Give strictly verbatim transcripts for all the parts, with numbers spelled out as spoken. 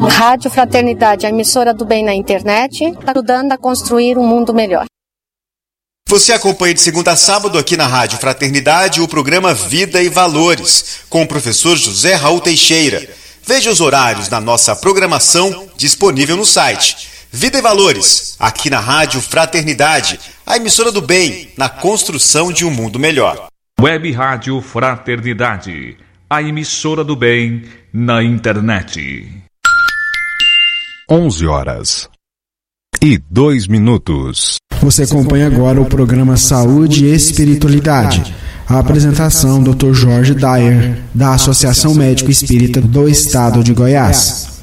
Rádio Fraternidade, a emissora do bem na internet, ajudando a construir um mundo melhor. Você acompanha de segunda a sábado aqui na Rádio Fraternidade o programa Vida e Valores, com o professor José Raul Teixeira. Veja os horários na nossa programação disponível no site. Vida e Valores, aqui na Rádio Fraternidade, a emissora do bem na construção de um mundo melhor. Web Rádio Fraternidade, a emissora do bem na internet. onze horas e dois minutos. Você acompanha agora o programa Saúde e Espiritualidade. A apresentação doutor Jorge Dyer, da Associação Médico Espírita do Estado de Goiás.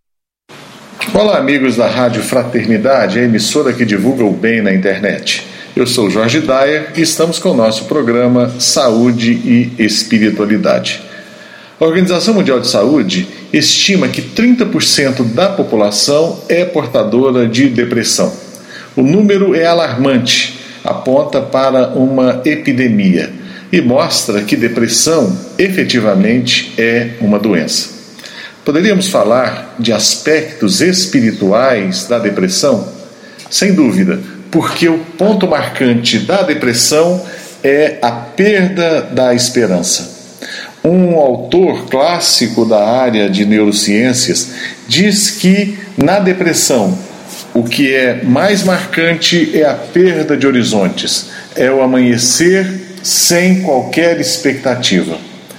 Olá, amigos da Rádio Fraternidade, a emissora que divulga o bem na internet. Eu sou Jorge Dyer e estamos com o nosso programa Saúde e Espiritualidade. A Organização Mundial de Saúde estima que trinta por cento da população é portadora de depressão. O número é alarmante, aponta para uma epidemia e mostra que depressão efetivamente é uma doença. Poderíamos falar de aspectos espirituais da depressão? Sem dúvida, porque o ponto marcante da depressão é a perda da esperança. Um autor clássico da área de neurociências diz que na depressão o que é mais marcante é a perda de horizontes, é o amanhecer sem qualquer expectativa.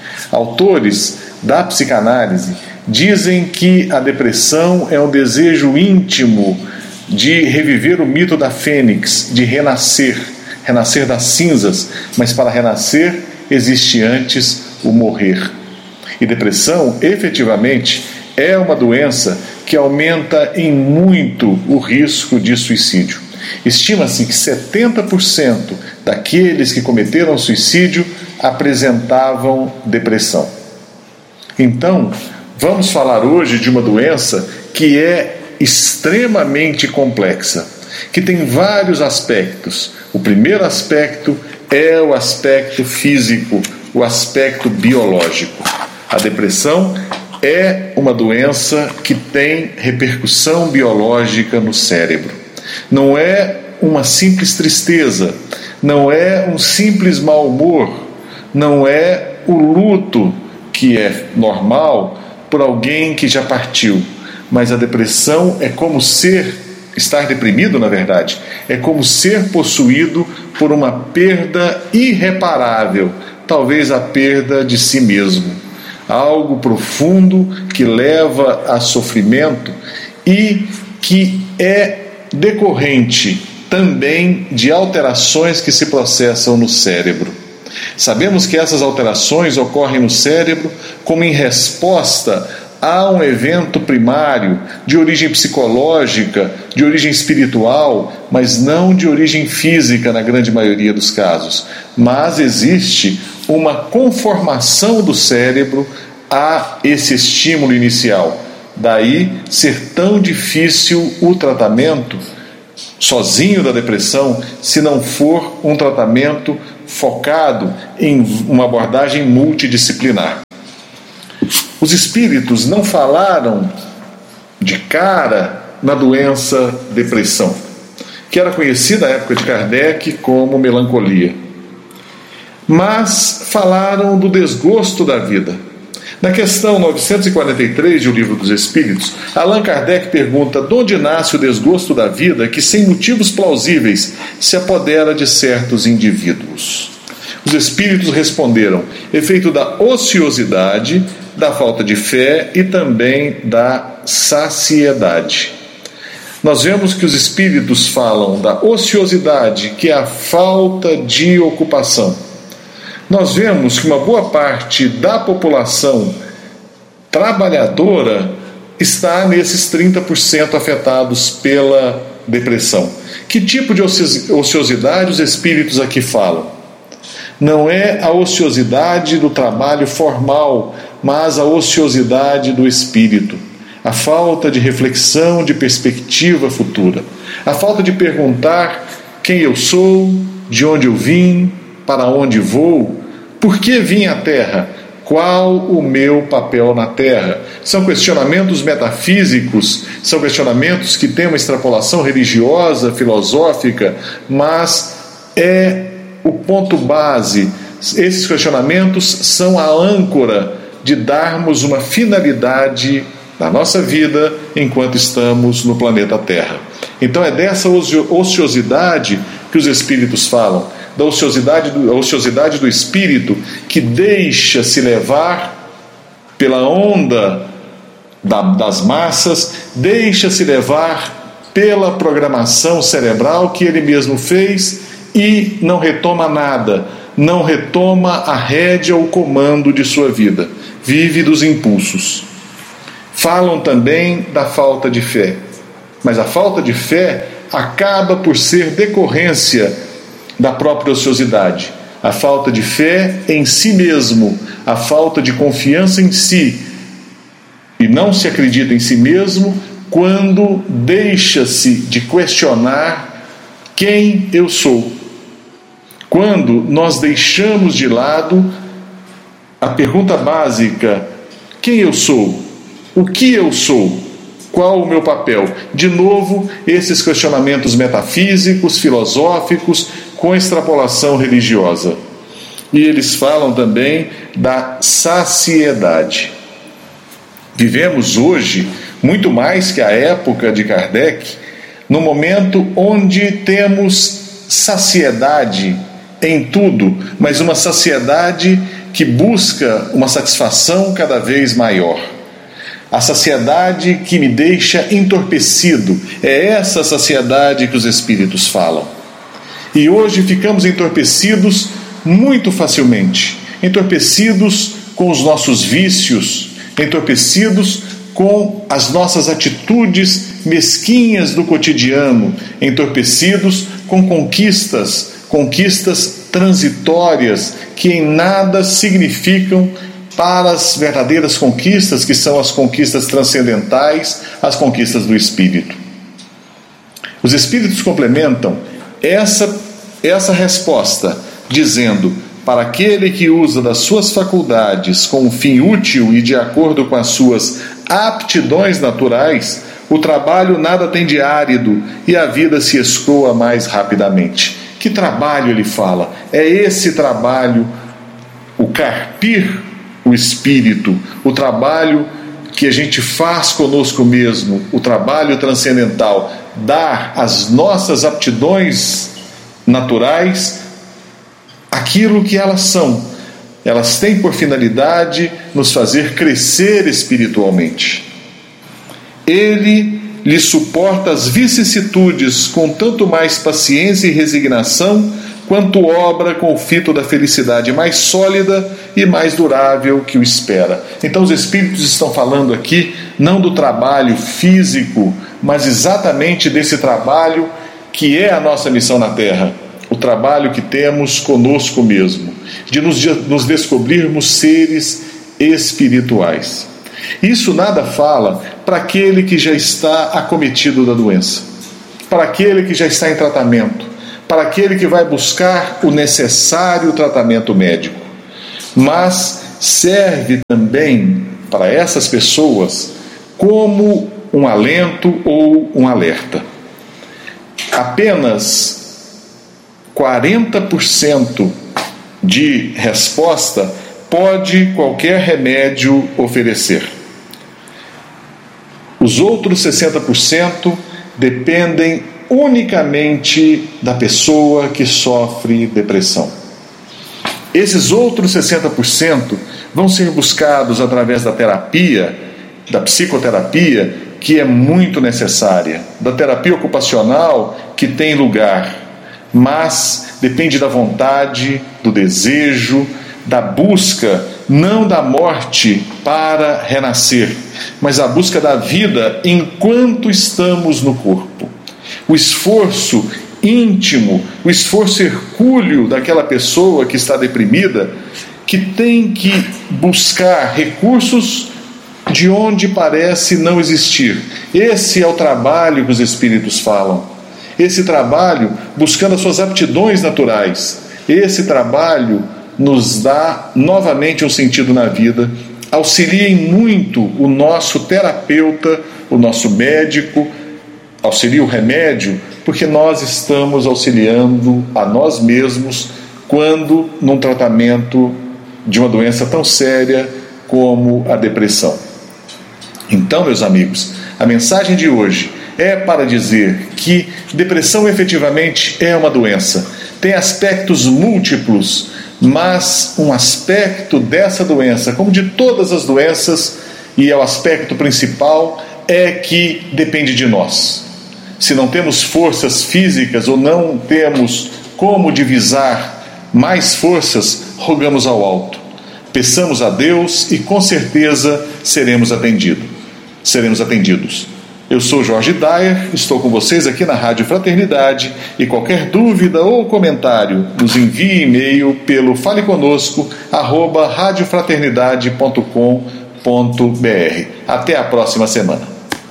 Autores da psicanálise dizem que a depressão é um desejo íntimo de reviver o mito da fênix, de renascer, renascer das cinzas, mas para renascer existe antes o morrer. E depressão, efetivamente, é uma doença que aumenta em muito o risco de suicídio. Estima-se que setenta por cento daqueles que cometeram suicídio apresentavam depressão. Então, vamos falar hoje de uma doença que é extremamente complexa, que tem vários aspectos. O primeiro aspecto é o aspecto físico, o aspecto biológico. A depressão é uma doença que tem repercussão biológica no cérebro. Não é uma simples tristeza, não é um simples mau humor, não é o luto que é normal por alguém que já partiu, mas a depressão é como ser, estar deprimido na verdade, é como ser possuído por uma perda irreparável, talvez a perda de si mesmo. Algo profundo que leva a sofrimento e que é decorrente também de alterações que se processam no cérebro. Sabemos que essas alterações ocorrem no cérebro como em resposta a um evento primário de origem psicológica, de origem espiritual, mas não de origem física na grande maioria dos casos. Mas existe uma conformação do cérebro a esse estímulo inicial. Daí ser tão difícil o tratamento sozinho da depressão, se não for um tratamento focado em uma abordagem multidisciplinar. Os espíritos não falaram de cara na doença depressão, que era conhecida na época de Kardec como melancolia, mas falaram do desgosto da vida. Na questão novecentos e quarenta e três de O Livro dos Espíritos, Allan Kardec pergunta de onde nasce o desgosto da vida que, sem motivos plausíveis, se apodera de certos indivíduos. Os espíritos responderam: efeito da ociosidade, da falta de fé e também da saciedade. Nós vemos que os espíritos falam da ociosidade, que é a falta de ocupação. Nós vemos que uma boa parte da população trabalhadora está nesses trinta por cento afetados pela depressão. Que tipo de ociosidade os espíritos aqui falam? Não é a ociosidade do trabalho formal, mas a ociosidade do espírito. A falta de reflexão, de perspectiva futura. A falta de perguntar quem eu sou, de onde eu vim, para onde vou, por que vim à Terra, Qual o meu papel na Terra? São questionamentos metafísicos, são questionamentos que têm uma extrapolação religiosa, filosófica, mas é o ponto base. Esses questionamentos são a âncora de darmos uma finalidade na nossa vida enquanto estamos no planeta Terra. Então é dessa ociosidade que os Espíritos falam, da ociosidade do, a ociosidade do espírito que deixa se levar pela onda da, das massas, deixa se levar pela programação cerebral que ele mesmo fez e não retoma nada, não retoma a rédea ou o comando de sua vida, vive dos impulsos. Falam também da falta de fé, mas a falta de fé acaba por ser decorrência da própria ociosidade, a falta de fé em si mesmo, a falta de confiança em si, e não se acredita em si mesmo quando deixa-se de questionar quem eu sou. Quando nós deixamos de lado a pergunta básica: quem eu sou? O que eu sou? Qual o meu papel? De novo, esses questionamentos metafísicos, filosóficos, com extrapolação religiosa. E eles falam também da saciedade. Vivemos hoje, muito mais que a época de Kardec, no momento onde temos saciedade em tudo, mas uma saciedade que busca uma satisfação cada vez maior. A saciedade que me deixa entorpecido, é essa saciedade que os Espíritos falam. E hoje ficamos entorpecidos muito facilmente, entorpecidos com os nossos vícios, entorpecidos com as nossas atitudes mesquinhas do cotidiano, entorpecidos com conquistas, conquistas transitórias que em nada significam para as verdadeiras conquistas, que são as conquistas transcendentais, as conquistas do Espírito. Os Espíritos complementam essa, essa resposta, dizendo: para aquele que usa das suas faculdades com um fim útil e de acordo com as suas aptidões naturais, o trabalho nada tem de árido e a vida se escoa mais rapidamente. Que trabalho ele fala? É esse trabalho, o carpir o espírito, o trabalho que a gente faz conosco mesmo, o trabalho transcendental, dar às nossas aptidões naturais aquilo que elas são. Elas têm por finalidade nos fazer crescer espiritualmente. Ele lhe suporta as vicissitudes com tanto mais paciência e resignação, quanto obra com o fito da felicidade mais sólida e mais durável que o espera. Então os Espíritos estão falando aqui não do trabalho físico, mas exatamente desse trabalho que é a nossa missão na Terra, o trabalho que temos conosco mesmo, de nos, de nos descobrirmos seres espirituais. Isso nada fala para aquele que já está acometido da doença, para aquele que já está em tratamento, para aquele que vai buscar o necessário tratamento médico, mas serve também para essas pessoas como um alento ou um alerta. Apenas quarenta por cento de resposta pode qualquer remédio oferecer. Os outros sessenta por cento dependem unicamente da pessoa que sofre depressão. Esses outros sessenta por cento vão ser buscados através da terapia, da psicoterapia, que é muito necessária, da terapia ocupacional, que tem lugar, mas depende da vontade, do desejo, da busca, não da morte para renascer, mas a busca da vida enquanto estamos no corpo. O esforço íntimo, o esforço hercúleo daquela pessoa que está deprimida, que tem que buscar recursos de onde parece não existir. Esse é o trabalho que os Espíritos falam. Esse trabalho buscando as suas aptidões naturais. Esse trabalho nos dá novamente um sentido na vida. Auxiliem muito o nosso terapeuta, o nosso médico, auxilia o remédio, porque nós estamos auxiliando a nós mesmos quando num tratamento de uma doença tão séria como a depressão. Então, meus amigos, a mensagem de hoje é para dizer que depressão efetivamente é uma doença. Tem aspectos múltiplos, mas um aspecto dessa doença, como de todas as doenças, e é o aspecto principal, é que depende de nós. Se não temos forças físicas ou não temos como divisar mais forças, rogamos ao alto. Peçamos a Deus e com certeza seremos atendidos. Seremos atendidos. Eu sou Jorge Daier, estou com vocês aqui na Rádio Fraternidade e qualquer dúvida ou comentário nos envie e-mail pelo faleconosco arroba radiofraternidade ponto com ponto br. Até a próxima semana.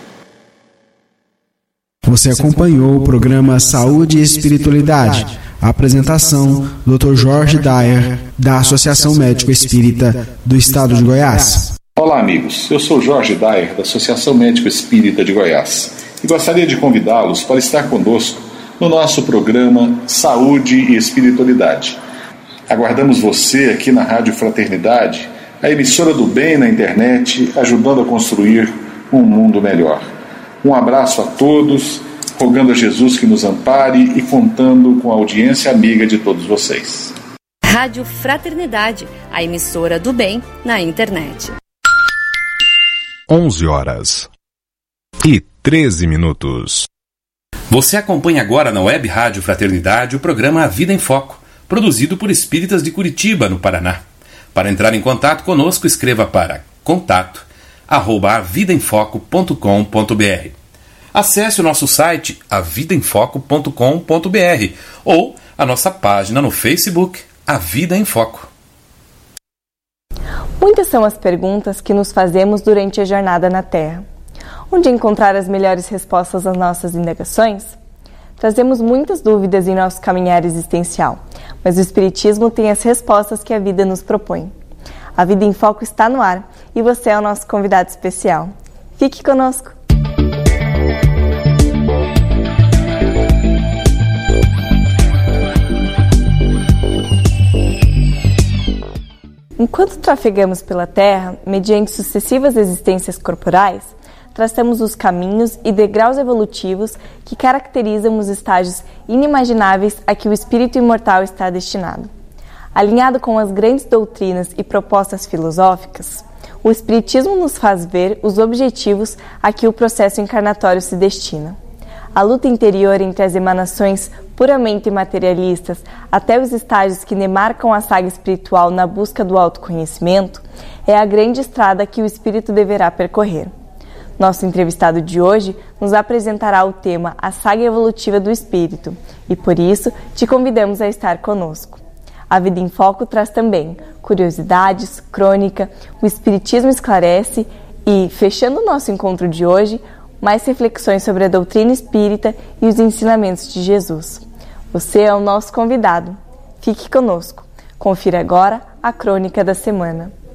Você acompanhou o programa Saúde e Espiritualidade. A apresentação, doutor Jorge Daier, da Associação Médico Espírita do Estado de Goiás. Olá, amigos. Eu sou Jorge Daier, da Associação Médico Espírita de Goiás, e gostaria de convidá-los para estar conosco no nosso programa Saúde e Espiritualidade. Aguardamos você aqui na Rádio Fraternidade, a emissora do bem na internet, ajudando a construir um mundo melhor. Um abraço a todos, rogando a Jesus que nos ampare e contando com a audiência amiga de todos vocês. Rádio Fraternidade, a emissora do bem na internet. onze horas e treze minutos. Você acompanha agora na Web Rádio Fraternidade o programa A Vida em Foco, produzido por espíritas de Curitiba, no Paraná. Para entrar em contato conosco, escreva para contato arroba a vida em foco ponto com ponto br. Acesse o nosso site a vida em foco ponto com ponto br ou a nossa página no Facebook A Vida em Foco. Muitas são as perguntas que nos fazemos durante a jornada na Terra. Onde encontrar as melhores respostas às nossas indagações? Trazemos muitas dúvidas em nosso caminhar existencial, mas o Espiritismo tem as respostas que a vida nos propõe. A Vida em Foco está no ar e você é o nosso convidado especial. Fique conosco! Enquanto trafegamos pela Terra, mediante sucessivas existências corporais, traçamos os caminhos e degraus evolutivos que caracterizam os estágios inimagináveis a que o espírito imortal está destinado. Alinhado com as grandes doutrinas e propostas filosóficas, o Espiritismo nos faz ver os objetivos a que o processo encarnatório se destina. A luta interior entre as emanações puramente materialistas até os estágios que demarcam a saga espiritual na busca do autoconhecimento é a grande estrada que o espírito deverá percorrer. Nosso entrevistado de hoje nos apresentará o tema A Saga Evolutiva do Espírito e, por isso, te convidamos a estar conosco. A Vida em Foco traz também curiosidades, crônica, o Espiritismo esclarece e, fechando o nosso encontro de hoje, mais reflexões sobre a doutrina espírita e os ensinamentos de Jesus. Você é o nosso convidado. Fique conosco. Confira agora a crônica da semana.